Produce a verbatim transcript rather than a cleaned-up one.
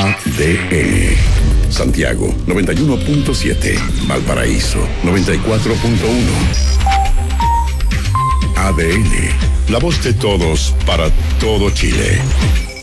A D N. Santiago, noventa y uno punto siete. Valparaíso, noventa y cuatro punto uno. A D N, la voz de todos para todo Chile.